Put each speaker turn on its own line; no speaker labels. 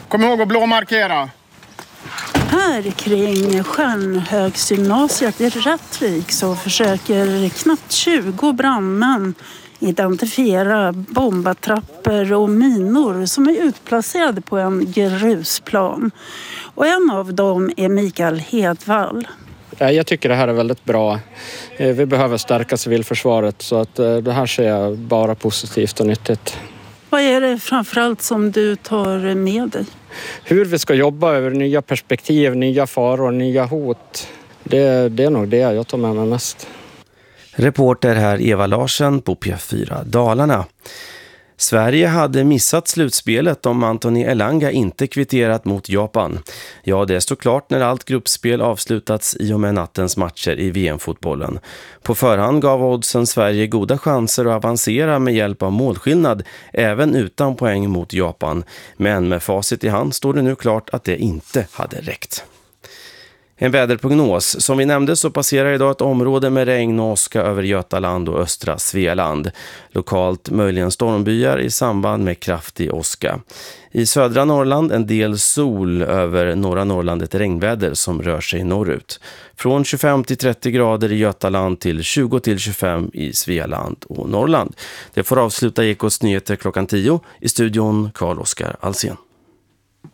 Kom ihåg att blåmarkera.
Här kring Stjärnhögsgymnasiet i Rättvik så försöker knappt 20 brandmän identifiera bombattrappor och minor som är utplacerade på en grusplan. Och en av dem är Mikael Hedvall.
Jag tycker det här är väldigt bra. Vi behöver stärka civilförsvaret så att det här ser jag bara positivt och nyttigt.
Vad är det framförallt som du tar med dig?
Hur vi ska jobba över nya perspektiv, nya faror, nya hot. Det är nog det jag tar med mig mest.
Reporter här Eva Larsen på P4 Dalarna. Sverige hade missat slutspelet om Anthony Elanga inte kvitterat mot Japan. Ja, det står klart när allt gruppspel avslutats i och med nattens matcher i VM-fotbollen. På förhand gav oddsen Sverige goda chanser att avancera med hjälp av målskillnad, även utan poäng mot Japan. Men med facit i hand står det nu klart att det inte hade räckt. En väderprognos. Som vi nämnde så passerar idag ett område med regn och åska över Götaland och östra Svealand. Lokalt möjligen stormbyar i samband med kraftig åska. I södra Norrland en del sol, över norra Norrland ett regnväder som rör sig norrut. Från 25 till 30 grader i Götaland till 20 till 25 i Svealand och Norrland. Det får avsluta Ekots nyheter klockan 10. I studion Carl-Oskar Alsen.